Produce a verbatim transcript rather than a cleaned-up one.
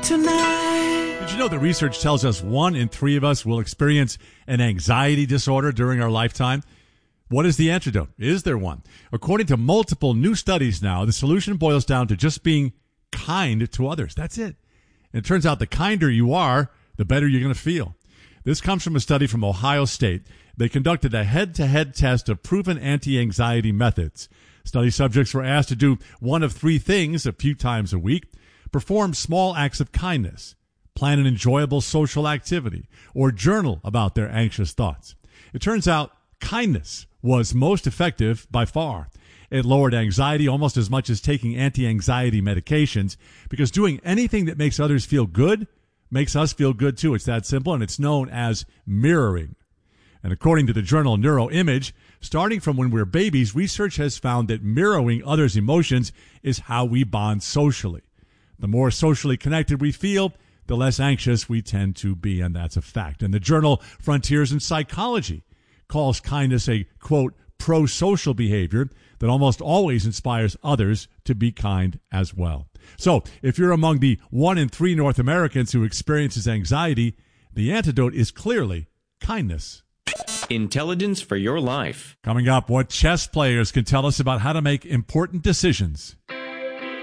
tonight. Did you know that research tells us one in three of us will experience an anxiety disorder during our lifetime? What is the antidote? Is there one? According to multiple new studies now, the solution boils down to just being kind to others. That's it. And it turns out the kinder you are, the better you're going to feel. This comes from a study from Ohio State. They conducted a head-to-head test of proven anti-anxiety methods. Study subjects were asked to do one of three things a few times a week: perform small acts of kindness, plan an enjoyable social activity, or journal about their anxious thoughts. It turns out kindness was most effective by far. It lowered anxiety almost as much as taking anti-anxiety medications, because doing anything that makes others feel good makes us feel good too. It's that simple, and it's known as mirroring. And according to the journal Neuroimage, starting from when we're babies, research has found that mirroring others' emotions is how we bond socially. The more socially connected we feel, the less anxious we tend to be, and that's a fact. And the journal Frontiers in Psychology calls kindness a, quote, pro-social behavior that almost always inspires others to be kind as well. So if you're among the one in three North Americans who experiences anxiety, the antidote is clearly kindness. Intelligence for your life. Coming up, what chess players can tell us about how to make important decisions.